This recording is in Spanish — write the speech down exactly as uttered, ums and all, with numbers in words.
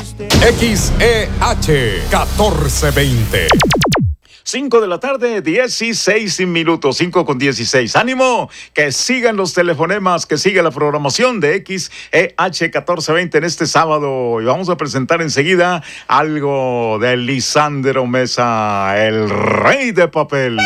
X E H catorce veinte. cinco de la tarde, dieciséis minutos, cinco con dieciséis. ¡Ánimo! Que sigan los telefonemas, que siga la programación de X E H catorce veinte en este sábado. Y vamos a presentar enseguida algo de Lisandro Mesa, el rey de papel.